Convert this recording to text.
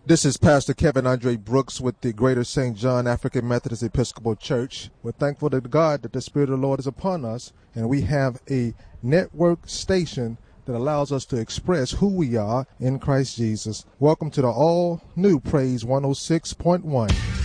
This is Pastor Kevin Andre Brooks with the Greater St. John African Methodist Episcopal Church. We're thankful to God that the Spirit of the Lord is upon us, and we have a network station that allows us to express who we are in Christ Jesus. Welcome to the all-new Praise 106.1.